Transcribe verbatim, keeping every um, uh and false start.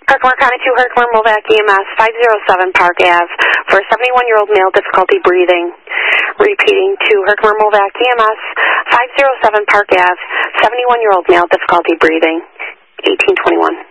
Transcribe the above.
Herkimer County two, Herkimer Movac E M S, five oh seven Park Avenue for a seventy-one-year-old male, difficulty breathing. Repeating to Herkimer Movac E M S, five oh seven Park Avenue, seventy-one-year-old male, difficulty breathing. eighteen twenty-one.